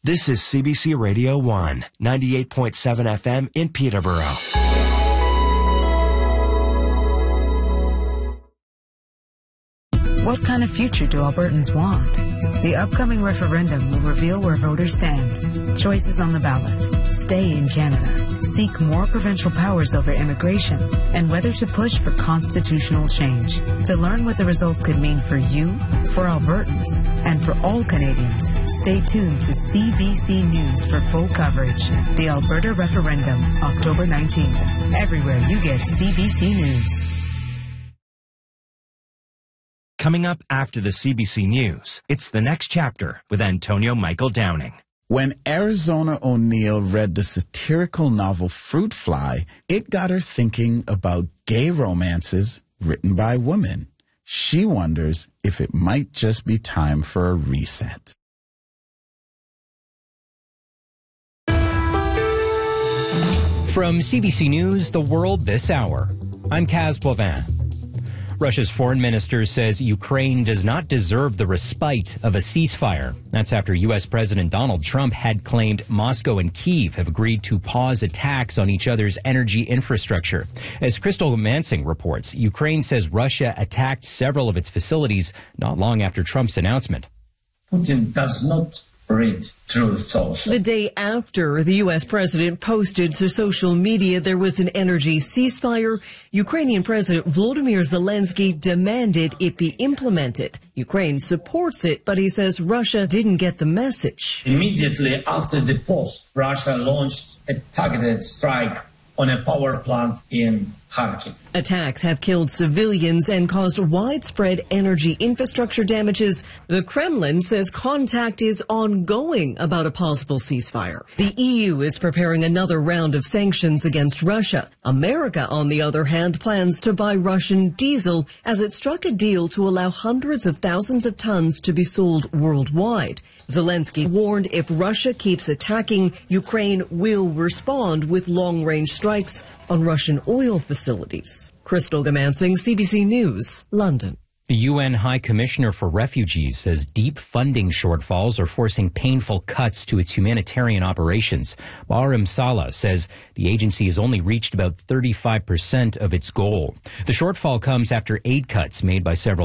This is CBC Radio 1, 98.7 FM in Peterborough. What kind of future do Albertans want? The upcoming referendum will reveal where voters stand. Choices on the ballot: stay in Canada, seek more provincial powers over immigration, and whether to push for constitutional change. To learn what the results could mean for you, for Albertans, and for all Canadians, stay tuned to CBC News for full coverage. The Alberta Referendum, October 19th. Everywhere you get CBC News. Coming up after the CBC News, it's The Next Chapter with Antonio Michael Downing. When Arizona O'Neill read the satirical novel Fruit Fly, it got her thinking about gay romances written by women. She wonders if it might just be time for a reset. From CBC News, The World This Hour, I'm Kaz Bovin. Russia's foreign minister says Ukraine does not deserve the respite of a ceasefire. That's after U.S. President Donald Trump had claimed Moscow and Kyiv have agreed to pause attacks on each other's energy infrastructure. As Crystal Mansing reports, Ukraine says Russia attacked several of its facilities not long after Trump's announcement. Putin does not read Truth Social. The day after the U.S. president posted to social media there was an energy ceasefire, Ukrainian President Volodymyr Zelensky demanded it be implemented. Ukraine supports it, but he says Russia didn't get the message. Immediately after the post, Russia launched a targeted strike on a power plant in Kharkiv. Attacks have killed civilians and caused widespread energy infrastructure damages. The Kremlin says contact is ongoing about a possible ceasefire. The EU is preparing another round of sanctions against Russia. America, on the other hand, plans to buy Russian diesel as it struck a deal to allow hundreds of thousands of tons to be sold worldwide. Zelensky warned if Russia keeps attacking, Ukraine will respond with long-range strikes on Russian oil facilities. Crystal Gamansing, CBC News, London. The UN High Commissioner for Refugees says deep funding shortfalls are forcing painful cuts to its humanitarian operations. Barham Saleh says the agency has only reached about 35% of its goal. The shortfall comes after aid cuts made by several